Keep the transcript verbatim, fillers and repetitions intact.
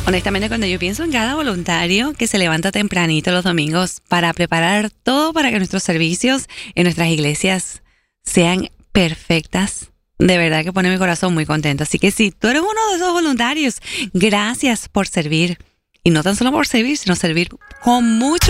Honestamente, cuando yo pienso en cada voluntario que se levanta tempranito los domingos para preparar todo para que nuestros servicios en nuestras iglesias sean perfectas, de verdad que pone mi corazón muy contento. Así que si tú eres uno de esos voluntarios, gracias por servir. Y no tan solo por servir, sino servir con mucho